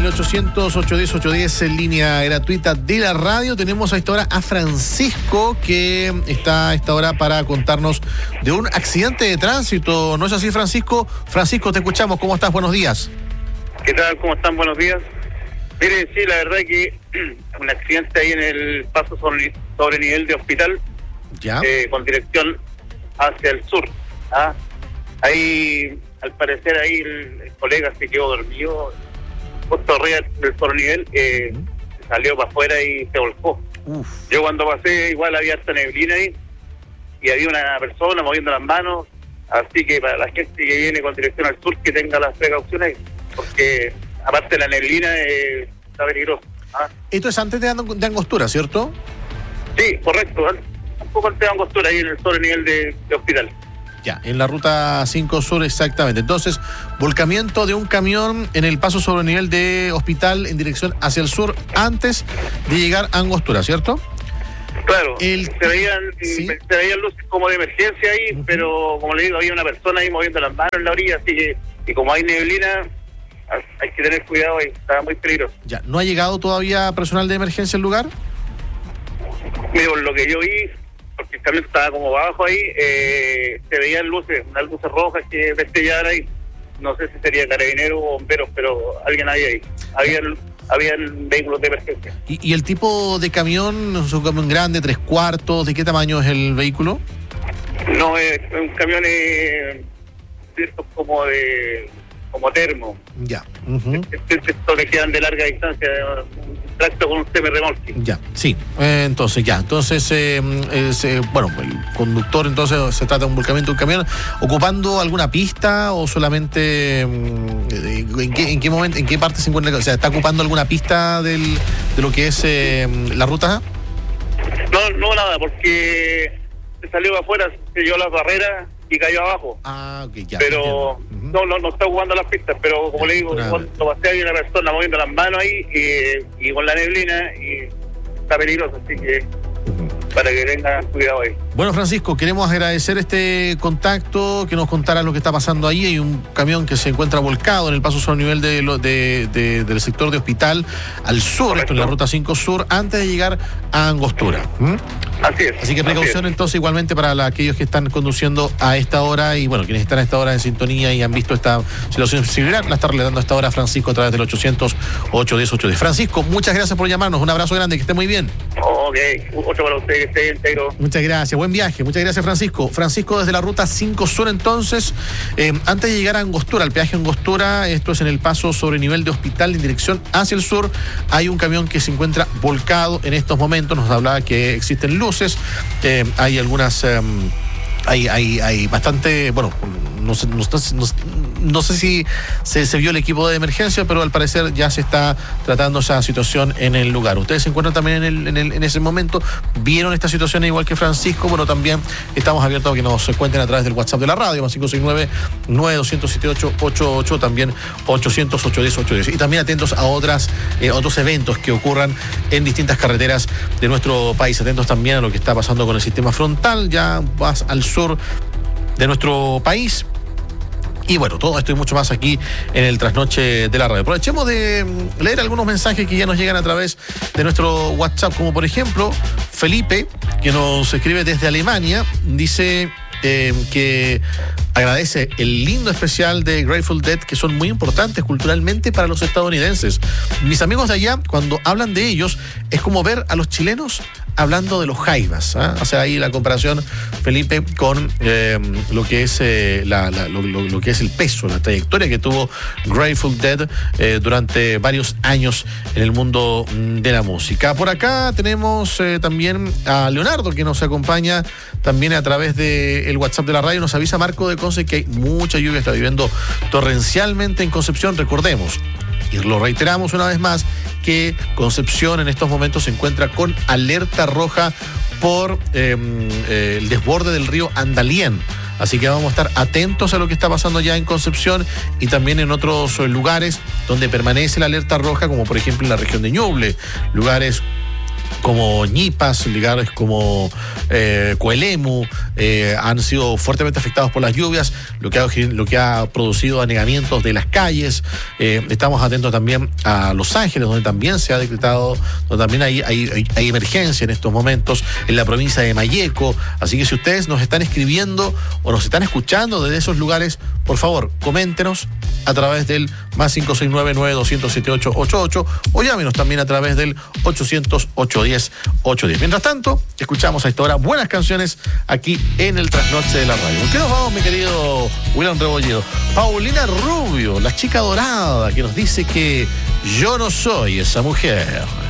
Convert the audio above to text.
el 800-810-810 en línea gratuita de la radio. Tenemos a esta hora a Francisco, que está a esta hora para contarnos de un accidente de tránsito. ¿No es así, Francisco? Francisco, te escuchamos. ¿Cómo estás? Buenos días. ¿Qué tal? ¿Cómo están? Buenos días. Mire, sí, la verdad que un accidente ahí en el paso sobre nivel de Hospital, ¿Ya? Con dirección hacia el sur. ¿Ah? Ahí, al parecer, ahí el colega se quedó dormido, justo arriba del sobrenivel, salió para afuera y se volcó. Uf. Yo cuando pasé, igual había harta neblina ahí, y había una persona moviendo las manos, así que para la gente que viene con dirección al sur, que tenga las precauciones, porque aparte de la neblina está peligroso. ¿Ah? Esto es antes de Angostura, ¿cierto? Sí, correcto, un poco antes de Angostura, ahí en el sobrenivel de Hospital. Ya, en la ruta 5 Sur, exactamente. Entonces, volcamiento de un camión en el paso sobre nivel de Hospital en dirección hacia el sur antes de llegar a Angostura, ¿cierto? Claro, ¿Sí? se veían luces como de emergencia ahí, pero como le digo, había una persona ahí moviendo las manos en la orilla, así que, y como hay neblina, hay que tener cuidado ahí, está muy peligroso. Ya, ¿no ha llegado todavía personal de emergencia al lugar? Mira, por lo que yo vi, porque el camión estaba como abajo ahí, se veían luces, unas luces rojas que destellaban ahí. No sé si sería carabinero o bomberos, pero alguien había ahí. Habían vehículos de emergencia. ¿Y el tipo de camión, es un camión grande, 3/4, de qué tamaño es el vehículo? No, es un camión como termo. Ya. Estos que quedan de larga distancia, un tracto con un semi-remolque. Ya, sí. Entonces, bueno, el conductor, entonces, se trata de un volcamiento de un camión, ¿ocupando alguna pista o solamente en qué momento, en qué parte se encuentra? O sea, ¿está ocupando alguna pista de lo que es la ruta? No, nada, porque se salió afuera, se llevó las barreras y cayó abajo. Ah, ok, ya. Pero no está ocupando las pistas, pero como le digo, cuando pasé hay una persona moviendo las manos ahí y con la neblina y está peligroso, así que para que tengan cuidado ahí. Bueno, Francisco, queremos agradecer este contacto, que nos contaras lo que está pasando ahí. Hay un camión que se encuentra volcado en el paso sobre nivel del sector de Hospital al sur, correcto. Esto en la ruta 5 Sur, antes de llegar a Angostura. Así es. Así que precaución entonces igualmente para aquellos que están conduciendo a esta hora y bueno, quienes están a esta hora en sintonía y han visto esta situación similar, la está relatando a esta hora Francisco a través del 800-810-810. Francisco, muchas gracias por llamarnos, un abrazo grande, que esté muy bien. Ok, otro para usted, que esté bien, Tairo. Muchas gracias, buen viaje, muchas gracias, Francisco. Francisco desde la ruta 5 Sur entonces, antes de llegar a Angostura, al peaje Angostura, esto es en el paso sobre nivel de Hospital en dirección hacia el sur, hay un camión que se encuentra volcado en estos momentos, nos hablaba que existen luces, hay algunas... Hay bastante, bueno, no sé si se vio el equipo de emergencia, pero al parecer ya se está tratando esa situación en el lugar. Ustedes se encuentran también en ese momento, vieron esta situación igual que Francisco. Bueno, también estamos abiertos a que nos cuenten a través del WhatsApp de la radio, más 569-9278-88, también 800-810-810. Y también atentos a otros eventos que ocurran en distintas carreteras de nuestro país. Atentos también a lo que está pasando con el sistema frontal, ya vas al sur de nuestro país. Y bueno, todo esto y mucho más aquí en el Trasnoche de la Radio. Aprovechemos de leer algunos mensajes que ya nos llegan a través de nuestro WhatsApp, como por ejemplo Felipe, que nos escribe desde Alemania, dice que agradece el lindo especial de Grateful Dead, que son muy importantes culturalmente para los estadounidenses. Mis amigos de allá, cuando hablan de ellos, es como ver a los chilenos hablando de los Jaivas, ¿eh? O sea, ahí la comparación, Felipe, con lo que es lo que es el peso, la trayectoria que tuvo Grateful Dead durante varios años en el mundo de la música. Por acá tenemos también a Leonardo, que nos acompaña también a través del WhatsApp de la radio. Nos avisa Marco de Conce que hay mucha lluvia, está viviendo torrencialmente en Concepción. Recordemos, y lo reiteramos una vez más, que Concepción en estos momentos se encuentra con alerta roja por el desborde del río Andalién. Así que vamos a estar atentos a lo que está pasando ya en Concepción y también en otros lugares donde permanece la alerta roja, como por ejemplo en la región de Ñuble, lugares como Ñipas, lugares como Coelemu, han sido fuertemente afectados por las lluvias, lo que ha producido anegamientos de las calles. Estamos atentos también a Los Ángeles, donde también se ha decretado, donde también hay emergencia en estos momentos, en la provincia de Malleco. Así que si ustedes nos están escribiendo o nos están escuchando desde esos lugares, por favor, coméntenos a través del más 569-9207-888 o llámenos también a través del 800-810-810. Mientras tanto, escuchamos a esta hora buenas canciones aquí en el Trasnoche de la Radio. ¿Con qué nos vamos, mi querido William Rebolledo? Paulina Rubio, la chica dorada, que nos dice que yo no soy esa mujer.